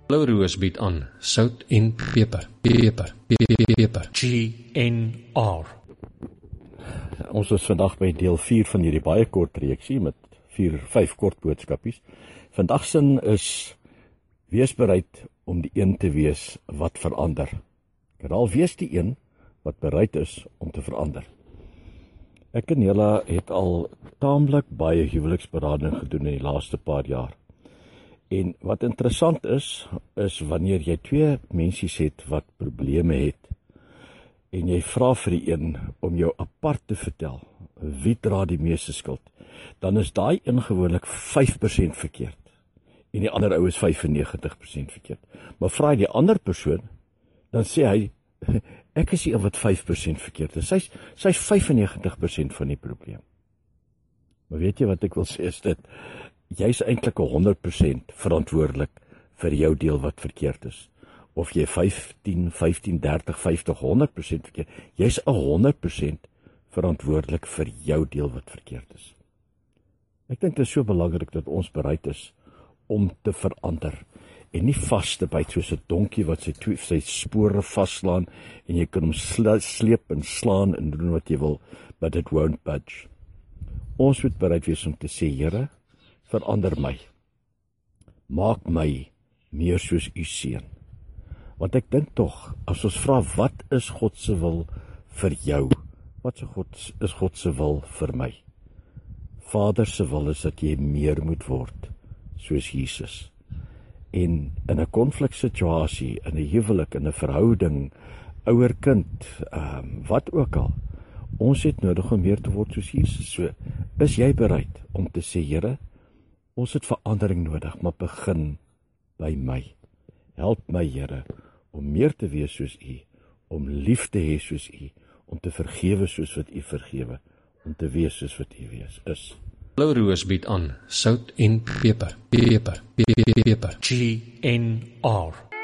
Blauroos bied aan sout en peper. Peper. GNR. Ons is vandag by deel 4 van hierdie baie kort reeksie met 5 kort boodskapies. Vandag sin is wees bereid om die een te wees wat verander. Ek herhaal, wees die een wat bereid is om te verander. Ek en julle het al taamlik baie huweliksberading gedoen in die laaste paar jaar. En wat interessant is wanneer jy 2 mensies het wat probleme het, en jy vra vir die een om jou apart te vertel, wie dra die meeste skuld, dan is daai een gewoonlik 5% verkeerd, en die ander ou is 95% verkeerd. Maar vra jy die ander persoon, dan sê hy, ek is die een wat 5% verkeerd is, sy is 95% van die probleem. Maar weet jy wat ek wil sê is dit, jy is eintlik 100% verantwoordelik vir jou deel wat verkeerd is. Of jy 15, 30, 50, 100% verkeerd, jy is 100% verantwoordelik vir jou deel wat verkeerd is. Ek dink dit is so belangrik dat ons bereid is om te verander en nie vas te byt soos 'n donkie wat sy spore vaslaan en jy kan hom sleep en slaan en doen wat jy wil, but it won't budge. Ons moet bereid wees om te sê, Here, verander my. Maak my meer soos u seun. Want ek dink tog, as ons vra, wat is God se wil vir jou? Wat is God se wil vir my? Vader se wil is dat jy meer moet word soos Jesus. En in 'n konfliksituasie, in 'n huwelik, in 'n verhouding, ouer kind, wat ook al, ons het nodig om meer te word soos Jesus. So, is jy bereid om te sê, Here, ons het verandering nodig, maar begin by my. Help my, Here, om meer te wees soos u, om lief te hê soos u, om te vergewe soos wat u vergewe, om te wees soos wat u wees is. Blauroos bied aan sout en peper. Peper. GNR.